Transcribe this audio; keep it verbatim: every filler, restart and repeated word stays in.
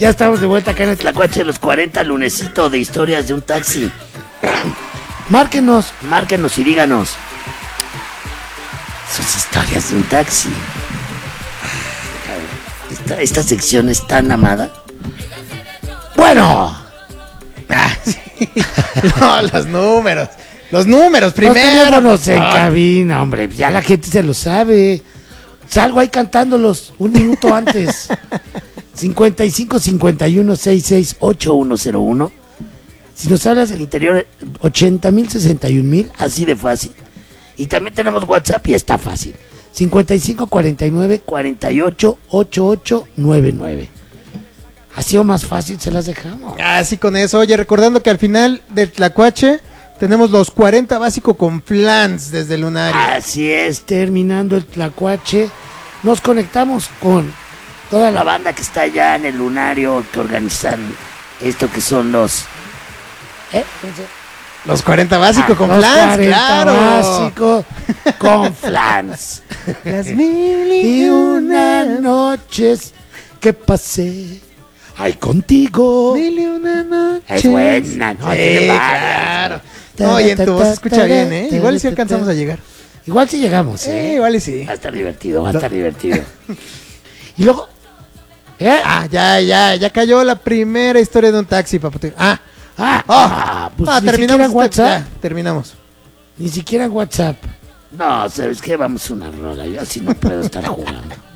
Ya estamos de vuelta acá en el Tlacuache de los cuarenta, lunesito de historias de un taxi. Márquenos, márquenos y díganos sus historias de un taxi. Esta, esta sección es tan amada. Bueno. Ah, sí. No, los números. Los números primero. Los teléfonos en cabina, hombre. Ya la gente se lo sabe. Salgo ahí cantándolos un minuto antes. cincuenta y cinco, cincuenta y uno, sesenta y seis, ochenta y uno cero uno. Si nos hablas del interior, ochenta mil, sesenta y un mil, así de fácil. Y también tenemos WhatsApp y está fácil. cincuenta y cinco, cuarenta y nueve, cuarenta y ocho, ochenta y ocho noventa y nueve. Así o más fácil se las dejamos. Así con eso. Oye, recordando que al final del Tlacuache tenemos los cuarenta básico con flans desde el Lunario. Así es, terminando el Tlacuache, nos conectamos con toda la banda que está allá en el Lunario, que organizan esto que son los... ¿Eh? Los cuarenta básico ah, con los flans, cuarenta claro. básico con flans. Las mil Y una noches que pasé ay contigo. Mil y una noches. Es buena, ¿no? Sí, Tiene varias. claro. No, y en tu voz se escucha bien, ¿eh? Igual si alcanzamos a llegar. Igual si llegamos, ¿eh? Eh, igual y sí. Va a estar divertido, va a estar divertido. Y luego... ¿eh? Ah, ya, ya, ya cayó la primera historia de un taxi, papote. Ah, Ah, oh. ah, pues ah, ni terminamos siquiera en WhatsApp. Ya, terminamos. Ni siquiera en WhatsApp. No, ¿sabes qué? Vamos a una rola. Yo así no puedo estar jugando.